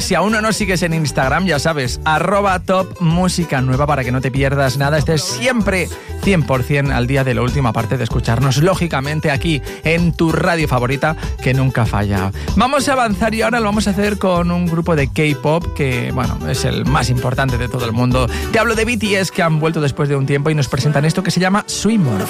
Si aún no nos sigues en Instagram, ya sabes, @topmusicanueva para que no te pierdas nada. Estés siempre 100% al día de la última parte de escucharnos, lógicamente aquí en tu radio favorita que nunca falla. Vamos a avanzar y ahora lo vamos a hacer con un grupo de K-pop que, bueno, es el más importante de todo el mundo. Te hablo de BTS, que han vuelto después de un tiempo y nos presentan esto que se llama Swimmer.